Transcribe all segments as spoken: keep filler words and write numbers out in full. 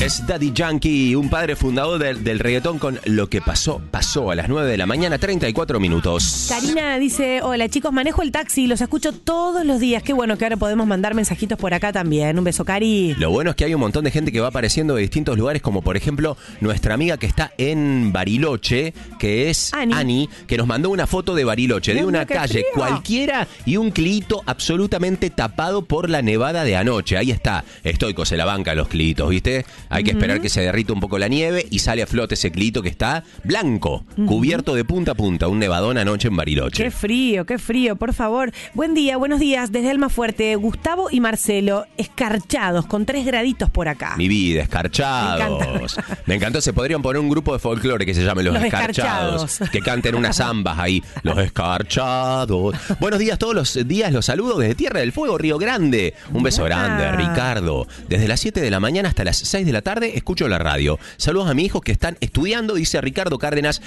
Es Daddy Yankee, un padre fundador del, del reggaetón con Lo que pasó, pasó a las nueve de la mañana, treinta y cuatro minutos. Karina dice, hola chicos, manejo el taxi, los escucho todos los días. Qué bueno que ahora podemos mandar mensajitos por acá también. Un beso, Cari. Lo bueno es que hay un montón de gente que va apareciendo de distintos lugares, como por ejemplo nuestra amiga que está en Bariloche, que es Ani, Ani que nos mandó una foto de Bariloche, de Dios una mío, qué calle frío. cualquiera y un clito absolutamente tapado por la nevada de anoche. Ahí está, estoico se la banca los clitos, ¿viste? Hay que uh-huh. esperar que se derrita un poco la nieve y sale a flote ese clito que está blanco, uh-huh. cubierto de punta a punta, un nevadón anoche en Bariloche. Qué frío, qué frío, por favor. Buen día, buenos días, desde Almafuerte, Gustavo y Marcelo, escarchados, con tres graditos por acá. Mi vida, escarchados. Me encanta. Me encantó, se podrían poner un grupo de folclore que se llame Los, los escarchados, escarchados, que canten unas zambas ahí, Los Escarchados. Buenos días, todos los días los saludo desde Tierra del Fuego, Río Grande. Un beso ah. grande, Ricardo. Desde las siete de la mañana hasta las seis de la tarde escucho la radio. Saludos a mis hijos que están estudiando, dice Ricardo Cárdenas,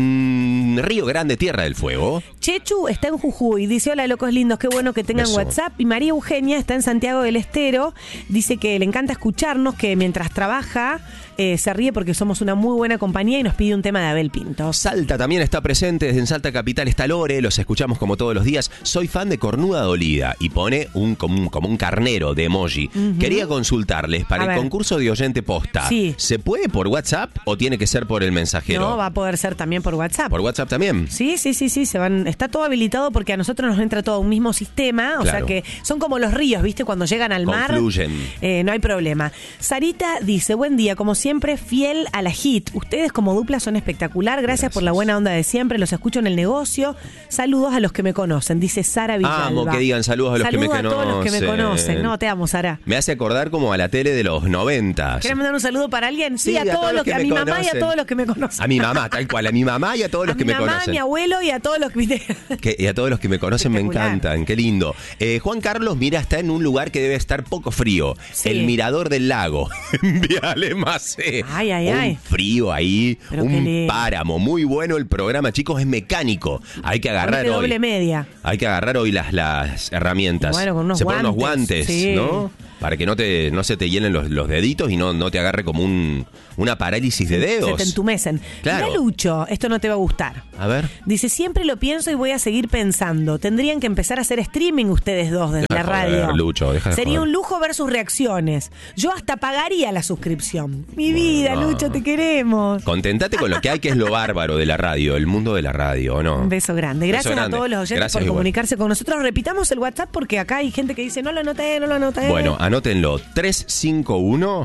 en Río Grande, Tierra del Fuego. Chechu está en Jujuy, dice, hola locos lindos, qué bueno que tengan beso. WhatsApp. Y María Eugenia está en Santiago del Estero, dice que le encanta escucharnos, que mientras trabaja eh, se ríe porque somos una muy buena compañía y nos pide un tema de Abel Pinto. Salta también está presente, desde en Salta Capital está Lore, los escuchamos como todos los días. Soy fan de Cornuda Dolida y pone un como un, como un carnero de emoji. Uh-huh. Quería consultarles para a el ver. concurso de oyente posta. Sí. ¿Se puede por WhatsApp o tiene que ser por el mensajero? No, va a poder ser también por WhatsApp. ¿Por WhatsApp también? Sí, sí, sí, sí, se van. Está todo habilitado porque a nosotros nos entra todo un mismo sistema, o claro. sea que son como los ríos, ¿viste? Cuando llegan al mar. Confluyen. Eh, no hay problema. Sarita dice, buen día, como siempre, fiel a la hit. Ustedes como dupla son espectacular, gracias, gracias por la buena onda de siempre, los escucho en el negocio. Saludos a los que me conocen, dice Sara Villalba. Amo que digan saludos a los saludos que me conocen. Saludos a todos los que me conocen. No, te amo, Sara. Me hace acordar como a la tele de los noventas. ¿Querés mandar un saludo para alguien? Sí, sí a, a todos los que, que a mi mamá conocen. Y a todos los que me conocen. A mi mamá, tal cual, a mi mamá y a todos los a que mi me mamá, conocen. A mi abuelo y a todos los que... que y a todos los que me conocen me encantan, qué lindo. Eh, Juan Carlos, mira, está en un lugar que debe estar poco frío. Sí. El Mirador del Lago. Viale más. Eh. Ay, ay, un ay. frío ahí, pero un páramo. Muy bueno el programa, chicos, es mecánico. Hay que agarrar hoy. Doble media. Hay que agarrar hoy las, las herramientas. Bueno, con unos Se guantes. ponen unos guantes, sí. ¿no? Para que no te no se te llenen los, los deditos y no, no te agarre como un una parálisis de dedos. Se te entumecen. Claro. Mira, Lucho, esto no te va a gustar. A ver. Dice, siempre lo pienso y voy a seguir pensando. Tendrían que empezar a hacer streaming ustedes dos desde deja la radio. Joder, Lucho, deja de Sería joder. un lujo ver sus reacciones. Yo hasta pagaría la suscripción. Mi vida, no. Lucho, te queremos. Contentate con lo que hay, que es lo bárbaro de la radio, el mundo de la radio, ¿o no? Un beso grande. Gracias beso grande. a todos los oyentes Gracias por igual. comunicarse con nosotros. Repitamos el WhatsApp porque acá hay gente que dice, no lo anoté, no lo anoté. Bueno, anótenlo. tres cinco uno,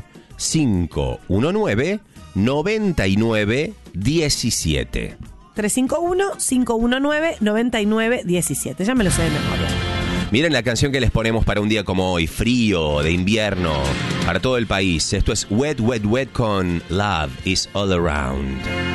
cinco uno nueve, nueve nueve uno siete. tres cinco uno, cinco uno nueve, nueve nueve uno siete. Ya me lo sé de memoria. Miren la canción que les ponemos para un día como hoy, frío, de invierno, para todo el país. Esto es Wet, Wet, Wet con Love is All Around.